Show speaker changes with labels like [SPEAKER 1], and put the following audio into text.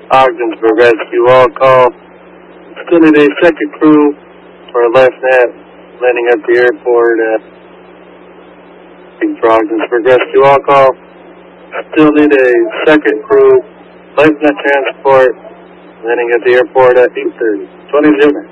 [SPEAKER 1] Ogdensburg Rescue, all call. Still need a second crew for LifeNet landing at the airport for Ogdensburg Rescue, all call. Still need a second crew, LifeNet transport landing at the airport at 8:30. 20 Zoomer.